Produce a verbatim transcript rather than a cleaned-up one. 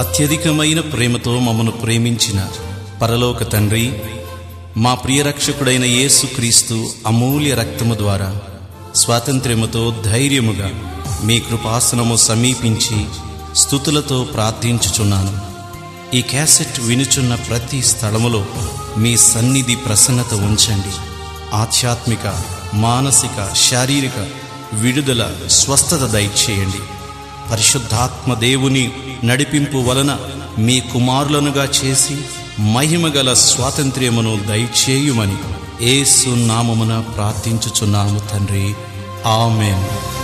అత్యధికమైన ప్రేమతో మమ్మను ప్రేమించిన పరలోక తండ్రి, మా ప్రియరక్షకుడైన యేసుక్రీస్తు అమూల్య రక్తము ద్వారా స్వాతంత్ర్యముతో ధైర్యముగా మీ కృపాసనము సమీపించి స్తుతులతో ప్రార్థించుచున్నాను. ఈ క్యాసెట్ వినుచున్న ప్రతి స్థలములో మీ సన్నిధి ప్రసన్నత ఉంచండి. ఆధ్యాత్మిక, మానసిక, శారీరక విడుదల, స్వస్థత దయచేయండి. పరిశుద్ధాత్మ దేవుని నడిపింపు వలన మీ కుమారులనుగా చేసి మహిమగల స్వాతంత్ర్యమును దయచేయుమని యేసు నామమున ప్రార్థించుచున్నాము తండ్రి. ఆమేన్.